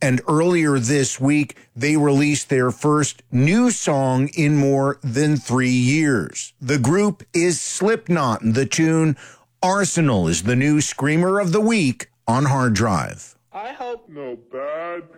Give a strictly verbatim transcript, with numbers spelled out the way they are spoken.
And earlier this week, they released their first new song in more than three years. The group is Slipknot, and the tune Arsenal is the new Screamer of the Week on Hard Drive. I hope no bad